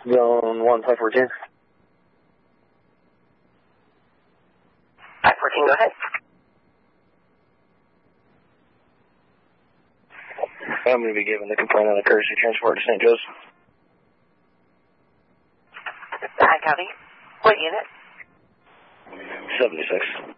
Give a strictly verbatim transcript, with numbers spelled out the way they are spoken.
Zone one, five fourteen. five fourteen, go ahead. I'm going to be giving the complaint on a courtesy transport to Saint Joe's. I copy. What unit? seventy-six.